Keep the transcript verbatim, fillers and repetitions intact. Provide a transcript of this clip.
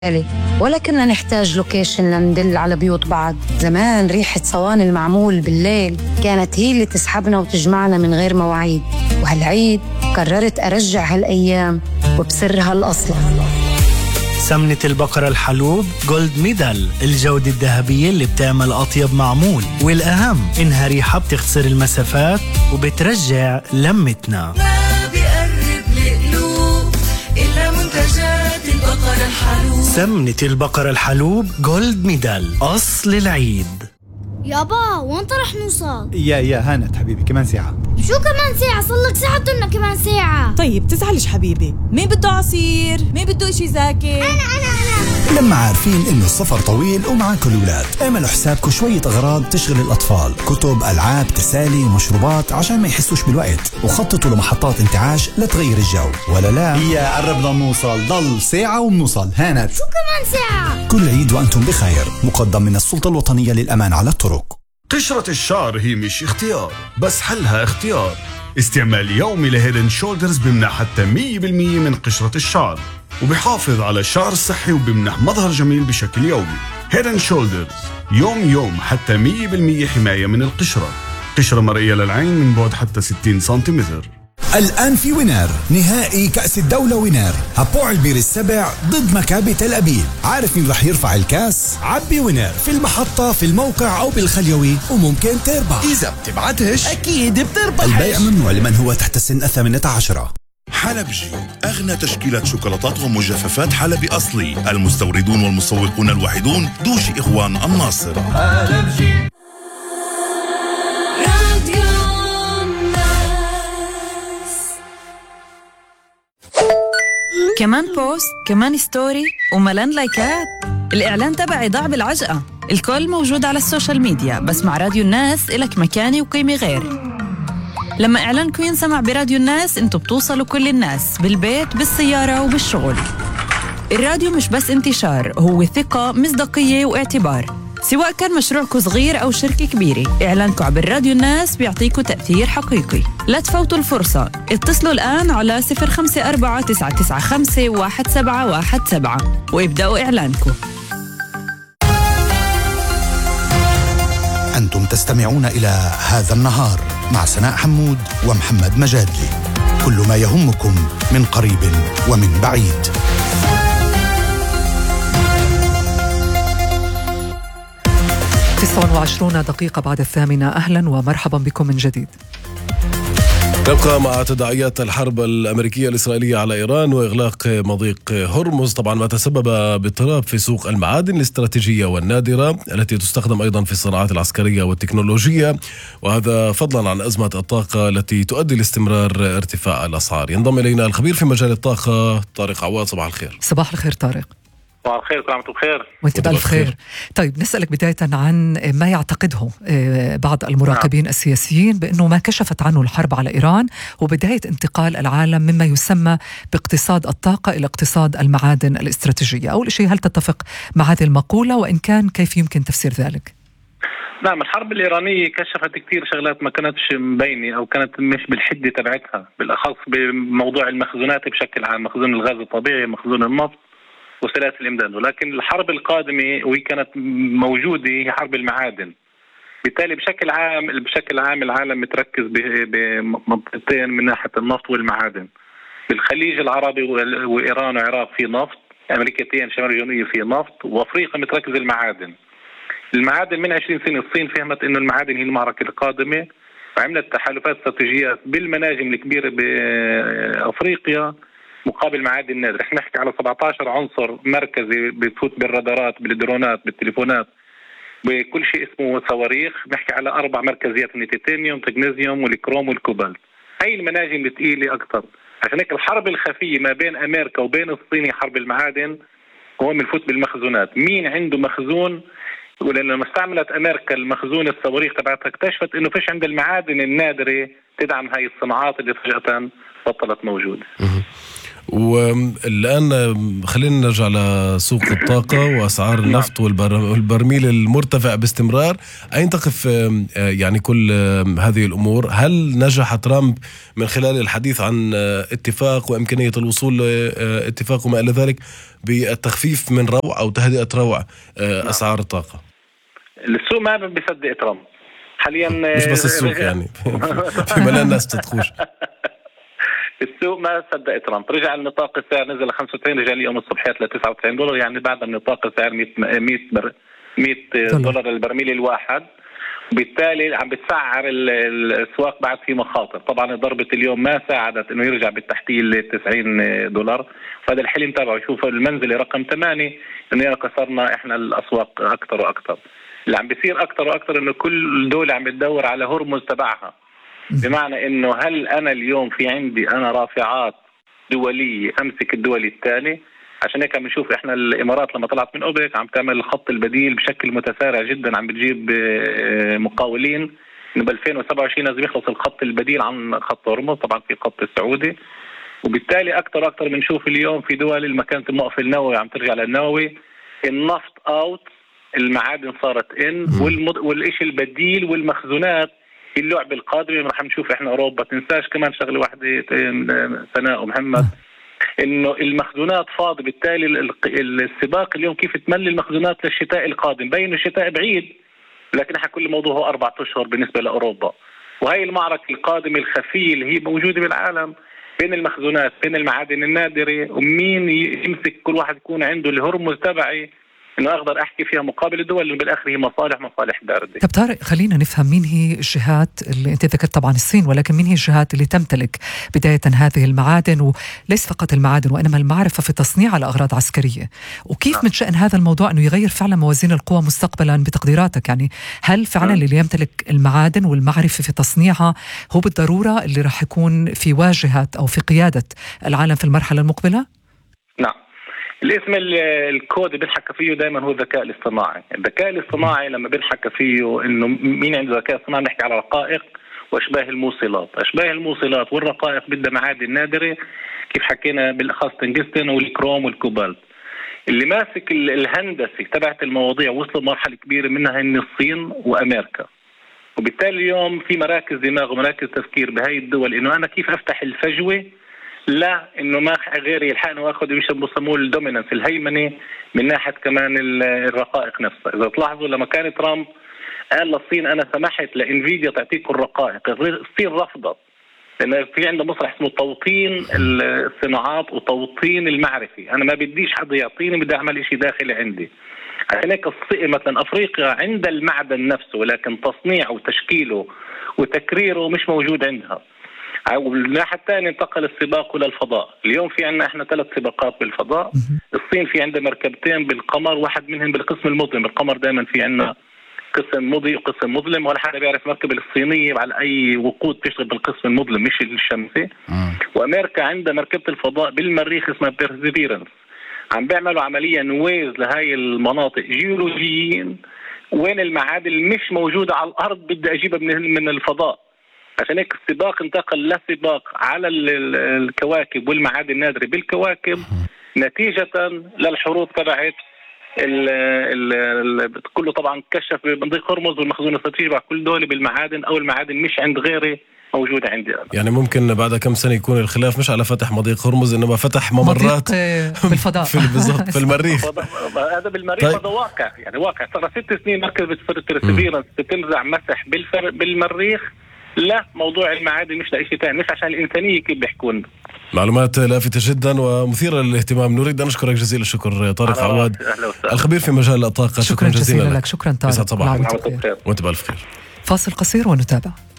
ولا كنا نحتاج لوكيشن لندل على بيوت بعض. زمان ريحة صواني المعمول بالليل كانت هي اللي تسحبنا وتجمعنا من غير مواعيد. وهالعيد قررت أرجع هالأيام وبسرها الأصل. سمنة البقرة الحلوب جولد ميدال، الجودة الذهبية اللي بتعمل أطيب معمول، والأهم إنها ريحة بتخسر المسافات وبترجع لمتنا. ما بيقرب لقلوب إلا منتجات البقرة الحلوب. سمنة البقرة الحلوب جولد ميدال، أصل العيد. يابا وين رح نوصل؟ يا يا هانت حبيبي كمان ساعة. شو كمان ساعة؟ صلك ساعة دلنا كمان ساعة. طيب تزعلش حبيبي، مين بده عصير؟ مين بده اشي زاكي؟ أنا أنا أنا لما عارفين إنه السفر طويل ومعاكم الأولاد، اعملوا حسابكم شوية أغراض تشغل الأطفال، كتب، ألعاب، تسالي، مشروبات، عشان ما يحسوش بالوقت. وخططوا لمحطات انتعاش لتغير الجو، ولا لا؟ يا قربنا نوصل، ضل ساعة وبنوصل. هانت شو كمان ساعة؟ كل عيد وأنتم بخير، مقدم من السلطة الوطنية للأمان على الطرق. قشرة الشعر هي مش اختيار، بس حلها اختيار. استعمال يومي لهيدن شولدرز بمنح حتى مية بالمية من قشرة الشعر، وبحافظ على الشعر الصحي وبمنح مظهر جميل بشكل يومي. هيدن شولدرز يوم يوم حتى مية بالمية حماية من القشرة. قشرة مرئية للعين من بعد حتى ستين سنتيمتر. الآن في وينار نهائي كأس الدولة. وينار هبوع البير السبع ضد مكابي تل أبيب. عارف مين رح يرفع الكاس؟ عبي وينار في المحطة، في الموقع أو بالخليوي، وممكن تربح. إذا بتبعتش أكيد بتربح. البيع ممنوع لمن هو تحت السن الثامنة عشرة. حلبجي أغنى تشكيلة شوكولاتات ومجففات حلبي أصلي، المستوردون والمسوقون الوحيدون دوش إخوان الناصر. حلبجي. كمان بوست، كمان ستوري، وملان لايكات. الإعلان تبعي ضاع بالعجقة. الكل موجود على السوشيال ميديا، بس مع راديو الناس إلك مكاني وقيمة غير. لما إعلانكم ينسمع براديو الناس انتوا بتوصلوا كل الناس، بالبيت، بالسيارة، وبالشغل. الراديو مش بس انتشار، هو ثقة، مصداقية، واعتبار. سواء كان مشروعكم صغير أو شركة كبيرة، إعلانكم عبر راديو الناس بيعطيكم تأثير حقيقي. لا تفوتوا الفرصة، اتصلوا الآن على صفر خمسة أربعة تسعة تسعة خمسة واحد سبعة واحد سبعة وابدأوا إعلانكم. أنتم تستمعون إلى هذا النهار مع سناء حمود ومحمد مجادلي. كل ما يهمكم من قريب ومن بعيد. تسعة وعشرين دقيقة بعد الثامنة. أهلا ومرحبا بكم من جديد. نبقى مع تداعيات الحرب الأمريكية الإسرائيلية على إيران وإغلاق مضيق هرمز، طبعا ما تسبب باضطراب في سوق المعادن الاستراتيجية والنادرة التي تستخدم أيضا في الصناعات العسكرية والتكنولوجية، وهذا فضلا عن أزمة الطاقة التي تؤدي لاستمرار ارتفاع الأسعار. ينضم إلينا الخبير في مجال الطاقة طارق عواد. صباح الخير. صباح الخير طارق. صباح الخير، كل عام وانتم بخير. وانت بألف خير. طيب نسألك بداية عن ما يعتقده بعض المراقبين السياسيين بأنه ما كشفت عنه الحرب على إيران وبداية انتقال العالم مما يسمى باقتصاد الطاقة إلى اقتصاد المعادن الاستراتيجية. أول شيء، هل تتفق مع هذه المقولة؟ وإن كان كيف يمكن تفسير ذلك؟ نعم، الحرب الإيرانية كشفت كثير شغلات ما كانتش مبينة أو كانت مش بالحدة تبعتها، بالأخص بموضوع المخزونات بشكل عام، مخزون الغاز الطبيعي، مخزون النفط، وسلاسل الإمداد. ولكن الحرب القادمة وهي كانت موجودة هي حرب المعادن. بالتالي بشكل عام بشكل عام العالم متركز بمنطقتين من ناحية النفط والمعادن. بالخليج العربي وإيران وعراق في نفط، أمريكتين شمال جنوبية في نفط، وأفريقيا متركز المعادن. المعادن من عشرين سنة الصين فهمت إنه المعادن هي المعركة القادمة، وعملت تحالفات استراتيجيات بالمناجم الكبيرة بأفريقيا مقابل معادن نادر. احنا نحكي على سبعة عشر عنصر مركزي بتفوت بالرادارات، بالدرونات، بالتليفونات، بكل شيء اسمه صواريخ. نحكي على اربع مركزيات من التيتانيوم، تغنيسيوم، والكروم، والكوبالت. هاي المناجم الثقيله اكثر. عشان هيك الحرب الخفيه ما بين امريكا وبين الصين هي حرب المعادن، وهو بنفوت بالمخزونات. مين عنده مخزون؟ ولما استعملت امريكا المخزون الصواريخ تبعتها اكتشفت انه فيش عند المعادن النادره تدعم هاي الصناعات اللي فجاه بطلت موجوده. والآن خلينا نرجع لسوق الطاقة وأسعار النفط والبرميل المرتفع باستمرار. أين تقف يعني كل هذه الأمور؟ هل نجح ترامب من خلال الحديث عن اتفاق وإمكانية الوصول لاتفاق وما إلى ذلك بالتخفيف من روع أو تهدئة روع أسعار الطاقة؟ السوق ما بيصدق ترامب حاليا، مش بس السوق يعني في ملان الناس تدخوش. السوق ما صدق ترامب، رجع النطاق السعر نزل ل خمسة وتسعين، رجع اليوم الصبحيات ل تسعة وتسعين دولار، يعني بعد النطاق السعر مئة دولار البرميل الواحد. بالتالي عم بتسعر الاسواق بعد في مخاطر. طبعا ضربة اليوم ما ساعدت انه يرجع بالتحتيل ل تسعين دولار، فهذا الحلم تبعه يشوف المنزل رقم ثمانية انه كسرنا احنا الاسواق اكثر واكثر. اللي عم بيصير اكثر واكثر انه كل دولة عم بتدور على هرمز تبعها، بمعنى انه هل انا اليوم في عندي انا رافعات دولية امسك الدول الثاني. عشان هيك عم نشوف احنا الامارات لما طلعت من اوبك عم تعمل الخط البديل بشكل متسارع جدا، عم بتجيب مقاولين انه ب ألفين وسبعة وعشرين لازم يخلص الخط البديل عن خط هرمز، طبعا في الخط السعودي. وبالتالي اكثر واكثر بنشوف اليوم في دول المكان الموقف النووي عم ترجع للنووي، النفط اوت، المعادن صارت ان، والمد... والشيء البديل والمخزونات اللعب القادمه رح نشوف احنا اوروبا. تنساش كمان شغله واحده سناء ومحمد، انه المخزونات فاضي، بالتالي السباق اليوم كيف تملي المخزونات للشتاء القادم. بين الشتاء بعيد لكن احنا كل موضوع هو أربعة اشهر بالنسبه لاوروبا، وهي المعركه القادمه الخفيه اللي هي موجوده بالعالم بين المخزونات، بين المعادن النادره، ومين يمسك كل واحد يكون عنده الهرمز تبعي انه اقدر احكي فيها مقابل الدول اللي بالاخر هي مصالح مصالح بارده. طب طارق، خلينا نفهم مين هي الجهات اللي انت ذكرت، طبعا الصين، ولكن مين هي الجهات اللي تمتلك بدايه هذه المعادن، وليس فقط المعادن وانما المعرفه في تصنيعها لاغراض عسكريه، وكيف نعم. من شأن هذا الموضوع انه يغير فعلا موازين القوى مستقبلا بتقديراتك؟ يعني هل فعلا نعم. اللي يمتلك المعادن والمعرفه في تصنيعها هو بالضروره اللي راح يكون في واجهه او في قياده العالم في المرحله المقبله؟ نعم. الاسم الكود بنحكى فيه دائما هو الذكاء الاصطناعي. الذكاء الاصطناعي لما بنحكى فيه انه مين عنده ذكاء اصطناعي، بنحكي على رقائق واشباه الموصلات. اشباه الموصلات والرقائق بدها معادن نادره، كيف حكينا بالاخص تنجستن والكروم والكوبالت. اللي ماسك الهندسي تبعت المواضيع وصلوا مرحله كبيره منها ان الصين وامريكا. وبالتالي اليوم في مراكز دماغ ومراكز تفكير بهاي الدول انه انا كيف افتح الفجوه، لا انه ما غيري يلحقني واخذ مش بسموه الدومينانس، الهيمنه من ناحيه كمان الرقائق نفسها. اذا تلاحظوا لما كان ترامب قال للصين انا سمحت لانفيديا تعطيكم الرقائق، الصين رفضت، لان في عندنا مصطلح اسمه توطين الصناعات وتوطين المعرفي. انا ما بديش حدا يعطيني، بدي اعمل شيء داخلي عندي. عشان هيك مثلا افريقيا عند المعدن نفسه، ولكن تصنيعه وتشكيله وتكريره مش موجود عندها. والناحية الثانية انتقل السباق للفضاء. اليوم في عندنا احنا ثلاث سباقات بالفضاء. الصين في عندها مركبتين بالقمر، واحد منهم بالقسم المظلم. القمر دائما في عندنا قسم مضيء وقسم مظلم، ولا حدا بيعرف مركب الصينية على اي وقود تشتغل بالقسم المظلم مش الشمسي. وامريكا عندها مركبة الفضاء بالمريخ اسمها بيرسيفيرنس، عم بيعملوا عملية نويز لهاي المناطق جيولوجيين وين المعادن اللي مش موجودة على الارض بدي اجيبها من من الفضاء. عشان هيك السباق انتقل لسباق على الكواكب والمعادن النادرة بالكواكب، نتيجة للحروب تبعت كله. طبعا كشف بمضيق هرمز والمخزون الاستراتيجي بعد كل دولة بالمعادن، او المعادن مش عند غيري موجودة عندي أنا. يعني ممكن بعد كم سنة يكون الخلاف مش على فتح مضيق هرمز، انما فتح ممرات بالفضاء في بالضبط في المريخ. هذا بالمريخ هذا طيب. واقع يعني واقع صار ست سنين مركبة بيرسيفيرنس بتنزع مسح بالمريخ. لا، موضوع المعادن مش لاقي شيء ثاني، مش عشان الإنسانية كيف بيحكون. معلومات لافتة جدا ومثيرة للاهتمام. نريد أن نشكرك جزيل الشكر طارق عواد الخبير في مجال الطاقة. شكرا, شكرا جزيلا لك. شكرا طارق. صباح وانت بألف خير. فاصل قصير ونتابع.